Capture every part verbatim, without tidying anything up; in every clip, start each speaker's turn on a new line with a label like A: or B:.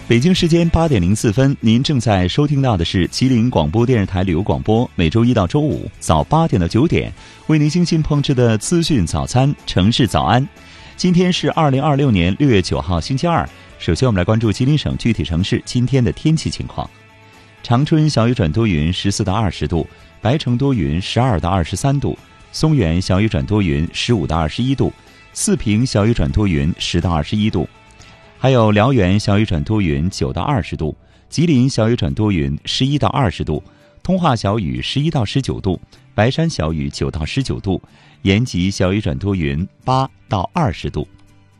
A: 北京时间八点零四分，您正在收听到的是吉林广播电视台旅游广播，每周一到周五早八点到九点为您精心烹制的资讯早餐城市早安。今天是二零二六年六月九号星期二。首先我们来关注吉林省具体城市今天的天气情况。长春小雨转多云十四到二十度，白城多云十二到二十三度，松原小雨转多云十五到二十一度，四平小雨转多云十到二十一度，还有辽源小雨转多云九到二十度，吉林小雨转多云十一到二十度，通化小雨十一到十九度，白山小雨九到十九度，延吉小雨转多云八到二十度。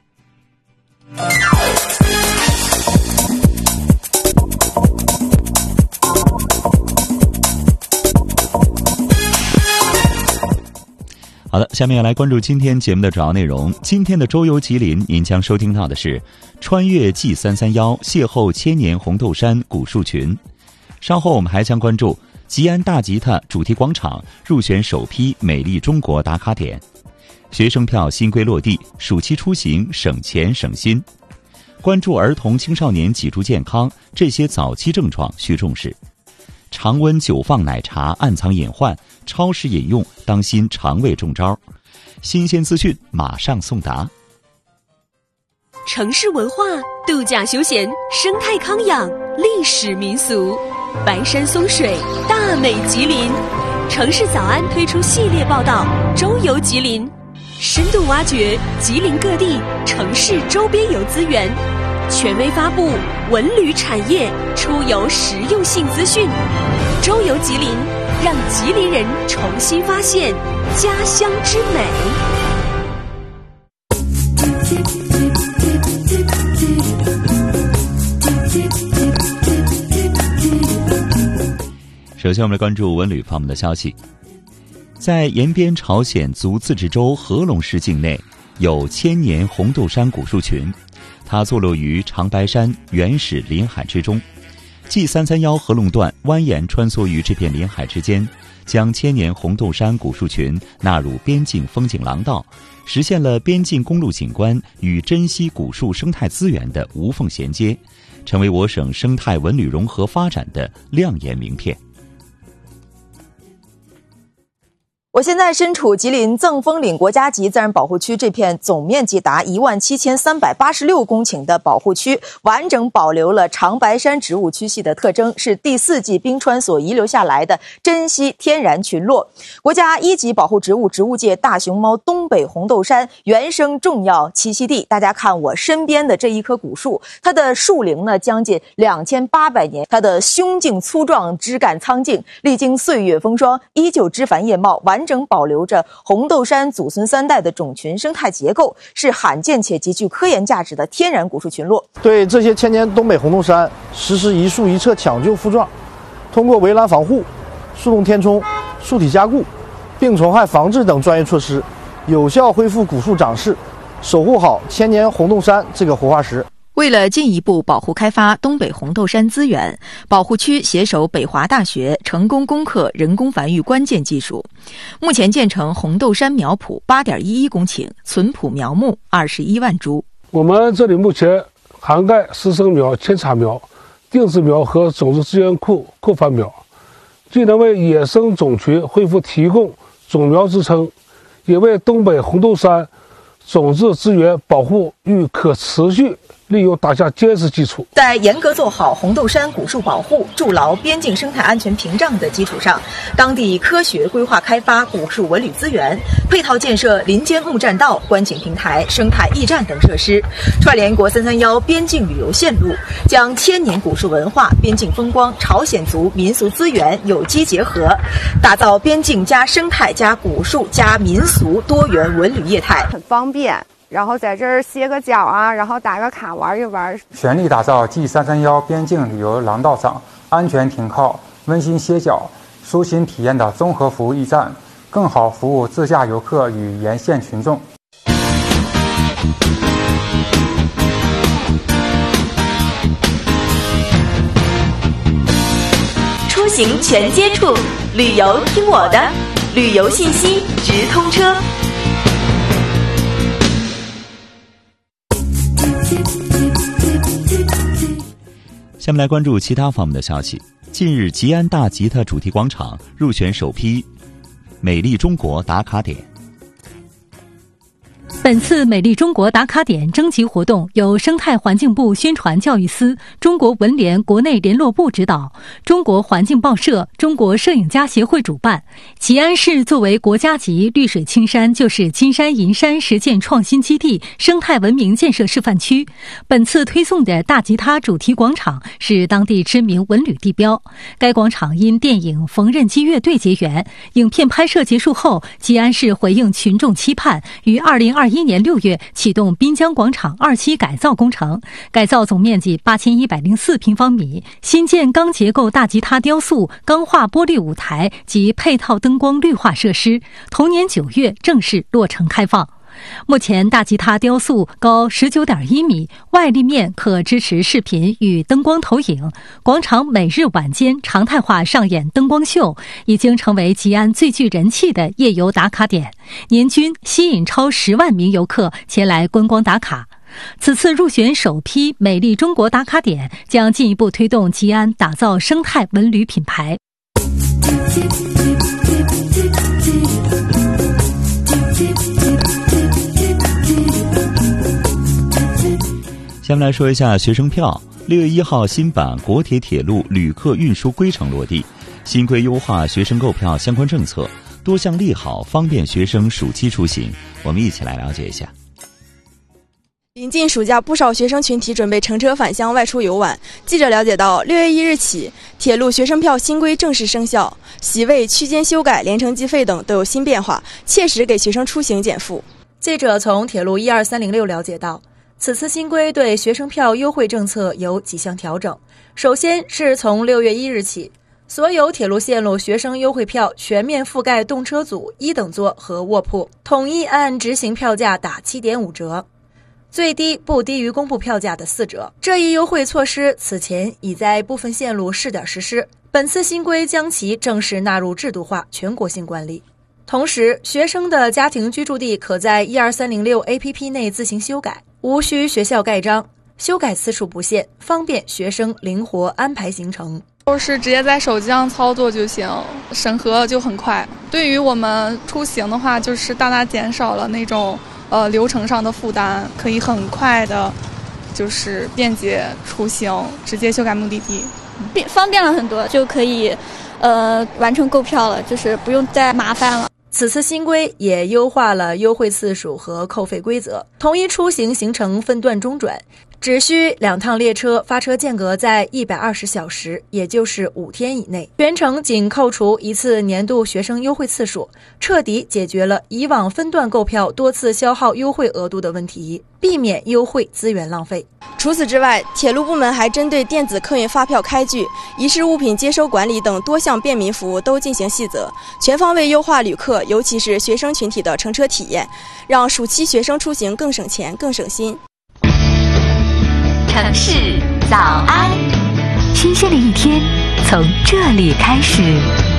A: 好的，下面来关注今天节目的主要内容。今天的周游吉林，您将收听到的是穿越 G 三三一 邂逅千年红豆杉古树群。稍后我们还将关注吉安大吉他主题广场入选首批美丽中国打卡点，学生票新规落地，暑期出行省钱省心。关注儿童青少年脊柱健康，这些早期症状需重视。常温久放奶茶暗藏隐患，超时饮用当心肠胃中招。新鲜资讯马上送达。
B: 城市文化、度假休闲、生态康养、历史民俗，白山松水，大美吉林。城市早安推出系列报道周游吉林，深度挖掘吉林各地城市周边游资源，权威发布文旅产业出游实用性资讯。周游吉林，让吉林人重新发现家乡之美。
A: 首先我们来关注文旅方面的消息。在延边朝鲜族自治州合龙市境内，有千年红豆杉古树群，它坐落于长白山原始林海之中。G 三三一合龙段蜿蜒穿梭于这片林海之间，将千年红豆杉古树群纳入边境风景廊道，实现了边境公路景观与珍稀古树生态资源的无缝衔接，成为我省生态文旅融合发展的亮眼名片。
C: 我现在身处吉林赠风岭国家级自然保护区，这片总面积达一万七千三百八十六公顷的保护区，完整保留了长白山植物区系的特征，是第四纪冰川所遗留下来的珍稀天然群落。国家一级保护植物植物界大熊猫东北红豆杉原生重要栖息地。大家看我身边的这一棵古树，它的树龄呢将近两千八百年，它的胸径粗壮，枝干苍劲，历经岁月风霜，依旧枝繁叶茂，完整保留着红豆杉祖孙三代的种群生态结构，是罕见且极具科研价值的天然古树群落。
D: 对这些千年东北红豆杉实施一树一册抢救复壮，通过围栏防护、树洞填充、树体加固、病虫害防治等专业措施，有效恢复古树长势，守护好千年红豆杉这个活化石。
E: 为了进一步保护开发东北红豆杉资源，保护区携手北华大学成功攻克人工繁育关键技术，目前建成红豆杉苗圃 八点一一公顷，存圃苗木二十一万株。
F: 我们这里目前涵盖实生苗、扦插苗、定植苗和种子资源库扩繁苗，既能为野生种群恢复提供种苗支撑，也为东北红豆杉种子资源保护与可持续利用打下坚实基础。
E: 在严格做好红豆杉古树保护、筑牢边境生态安全屏障的基础上，当地科学规划开发古树文旅资源，配套建设林间木栈道、观景平台、生态驿站等设施，串联国三三一边境旅游线路，将千年古树文化、边境风光、朝鲜族民俗资源有机结合，打造边境加生态加古树加民俗多元文旅业态，
G: 很方便。然后在这儿歇个脚啊，然后打个卡玩一玩。
H: 全力打造 G 三三一边境旅游廊道上安全停靠、温馨歇脚、舒心体验的综合服务驿站，更好服务自驾游客与沿线群众。
B: 出行全接触，旅游听我的，旅游信息直通车。
A: 下面来关注其他方面的消息。近日，吉安大吉他主题广场入选首批美丽中国打卡点。
I: 本次美丽中国打卡点征集活动由生态环境部宣传教育司、中国文联国内联络部指导，中国环境报社、中国摄影家协会主办。吉安市作为国家级绿水青山就是金山银山实践创新基地、生态文明建设示范区，本次推送的大吉他主题广场是当地知名文旅地标。该广场因电影《缝纫机乐队》结缘，影片拍摄结束后，吉安市回应群众期盼，于二零二一年六月启动滨江广场二期改造工程，改造总面积八千一百零四平方米，新建钢结构大吉他雕塑、钢化玻璃舞台及配套灯光绿化设施，同年九月正式落成开放。目前大吉他雕塑高 十九点一米，外立面可支持视频与灯光投影。广场每日晚间常态化上演灯光秀，已经成为吉安最具人气的夜游打卡点，年均吸引超十万名游客前来观光打卡。此次入选首批美丽中国打卡点，将进一步推动吉安打造生态文旅品牌。
A: 下面来说一下学生票。六月一号，新版国铁铁路旅客运输规程落地，新规优化学生购票相关政策，多项利好方便学生暑期出行。我们一起来了解一下。
J: 临近暑假，不少学生群体准备乘车返乡外出游玩。记者了解到，六月一日起，铁路学生票新规正式生效，席位、区间修改、连乘计费等都有新变化，切实给学生出行减负。
E: 记者从铁路一二三零六了解到，此次新规对学生票优惠政策有几项调整。首先是从六月一日起，所有铁路线路学生优惠票全面覆盖动车组、一等座和卧铺，统一按执行票价打 七点五 折，最低不低于公布票价的四折。这一优惠措施此前已在部分线路试点实施，本次新规将其正式纳入制度化全国性惯例。同时，学生的家庭居住地可在一二三零六 A P P 内自行修改，无需学校盖章，修改次数不限，方便学生灵活安排行程。
K: 就是直接在手机上操作就行，审核就很快。对于我们出行的话，就是大大减少了那种呃流程上的负担，可以很快的，就是便捷出行，直接修改目的地，
L: 方便了很多，就可以呃完成购票了，就是不用再麻烦了。
E: 此次新规也优化了优惠次数和扣费规则，统一出行行程分段中转，只需两趟列车发车间隔在一百二十小时，也就是五天以内，全程仅扣除一次年度学生优惠次数，彻底解决了以往分段购票多次消耗优惠额度的问题，避免优惠资源浪费。
J: 除此之外，铁路部门还针对电子客运发票开具、遗失物品接收管理等多项便民服务都进行细则，全方位优化旅客，尤其是学生群体的乘车体验，让暑期学生出行更省钱、更省心。
B: 城市早安，新鲜的一天从这里开始。